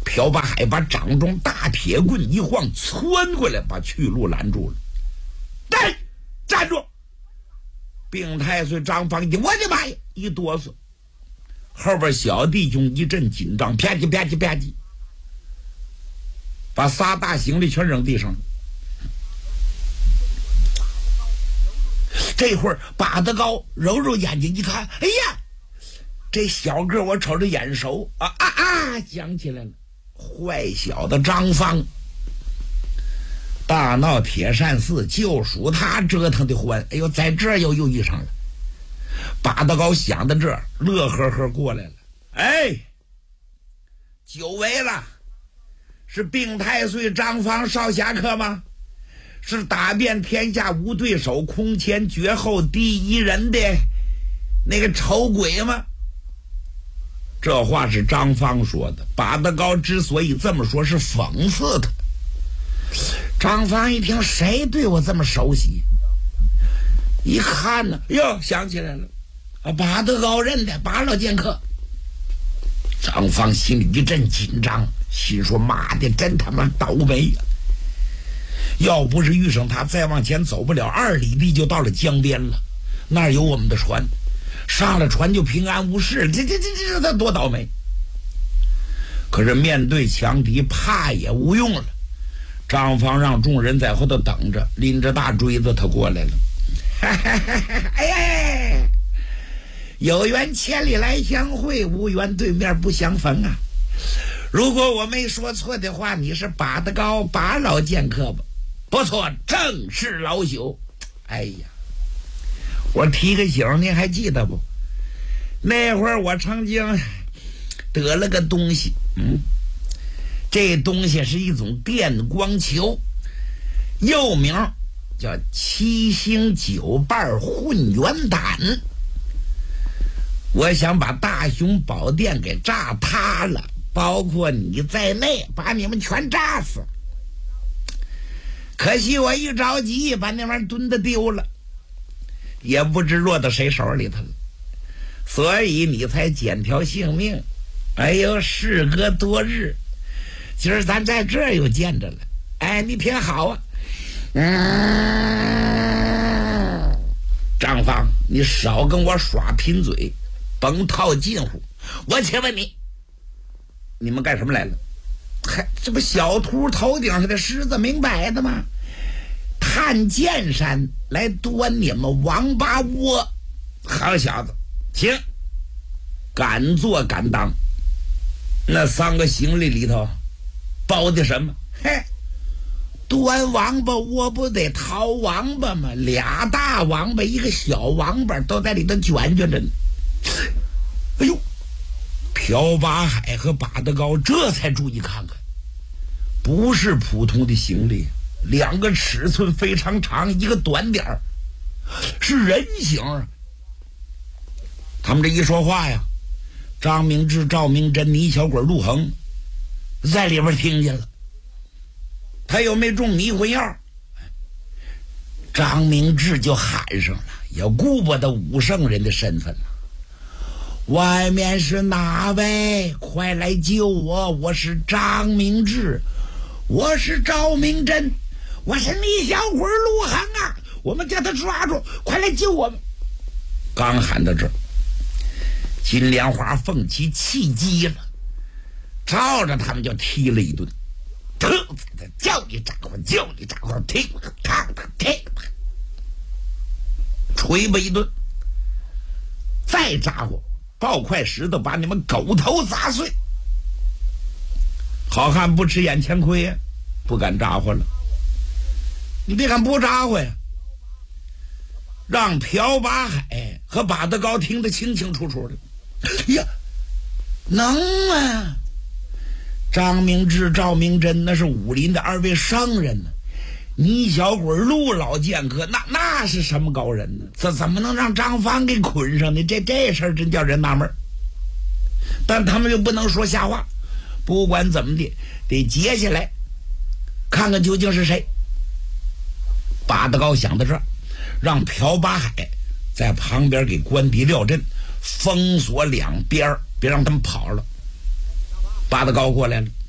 朴八海把掌中大铁棍一晃，窜过来把去路拦住了。对，站住！并太岁张方一，我的妈呀！一哆嗦，后边小弟兄一阵紧张，啪叽啪叽啪叽，把仨大行李全扔地上了。这会儿把得高揉揉眼睛一看，哎呀，这小个我瞅着眼熟想起来了，坏小子张方，大闹铁扇寺就属他折腾的欢。哎呦，在这儿又遇上了。把得高想到这儿，乐呵呵过来了。哎，久违了，是并太岁张方少侠客吗？是打遍天下无对手，空前绝后第一人的那个丑鬼吗？这话是张方说的，把得高之所以这么说是讽刺他。张方一听，谁对我这么熟悉？一看呢，哟，想起来了，把得高认的把老剑客。张方心里一阵紧张，心说妈的，真他妈倒霉呀！要不是遇上他，再往前走不了2里地就到了江边了，那儿有我们的船，上了船就平安无事，这多倒霉！可是面对强敌，怕也无用了。张方让众人在后头等着，拎着大锥子他过来了。哎呀，有缘千里来相会，无缘对面不相逢啊！如果我没说错的话，你是把得高把老剑客吧？不错，正是老朽。哎呀，我提个醒，您还记得不？那会儿我曾经得了个东西，这东西是一种电光球，又名叫7星9瓣混元胆。我想把大雄宝殿给炸塌了，包括你在内，把你们全炸死。可惜我一着急，把那玩意儿蹲的丢了，也不知落到谁手里头了，所以你才捡条性命。哎呦，事隔多日，今儿咱在这儿又见着了。哎，你挺好啊。张方，你少跟我耍贫嘴，甭套近乎。我且问你，你们干什么来了？嗨，这不小秃头顶上的狮子明摆的吗？探剑山来端你们王八窝。好小子，请敢做敢当。那3个行李里头包的什么？嘿，端王八窝不得掏王八吗？2大王八，一个小王八，都在里头卷着呢。哎呦，朴八海和把得高这才注意看看，不是普通的行李，2个尺寸非常长，一个短点儿，是人形。他们这一说话呀，张明志、赵明真、倪小鬼、陆恒在里边听见了。他又没中迷魂药，张明志就喊上了，也顾不得武圣人的身份了。外面是哪位？快来救我！我是张明志，我是赵明真，我是倪小鬼陆恒啊！我们将他抓住，快来救我们！刚喊到这儿，金莲花凤起气急了，照着他们就踢了一顿。叫你咋呼，叫你咋呼，踢他，锤吧一顿，再咋呼，抱块石头把你们狗头砸碎。好汉不吃眼前亏呀，不敢咋呼了。你别看不咋呼呀，让朴八海和把得高听得清清楚楚的。哎呀，能啊！张明志、赵明真那是武林的2位圣人呢，倪小鬼、陆老剑客那是什么高人呢？怎么能让张方给捆上呢？这事儿真叫人纳闷。但他们又不能说瞎话，不管怎么的，得接下来看看究竟是谁。把得高想到这儿，让朴八海在旁边给官敌廖阵，封锁2边，别让他们跑了。把得高过来了，